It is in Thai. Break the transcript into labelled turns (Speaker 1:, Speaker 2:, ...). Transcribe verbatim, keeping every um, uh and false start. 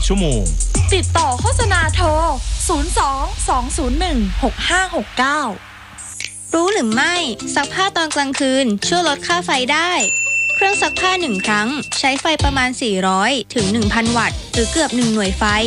Speaker 1: ชั่วโมง
Speaker 2: ติดต่อโฆษณาโทรศูนย์ สอง สอง ศูนย์ หนึ่ง หก ห้า หก เก้า
Speaker 3: รู้หรือไม่ซักผ้าตอนกลางคืนช่วยลดค่าไฟได้เครื่องซักผ้าหนึ่งครั้งใช้ไฟประมาณสี่ร้อยถึง หนึ่งพัน วัตต์หรือเกือบหนึ่งหน่วยไฟ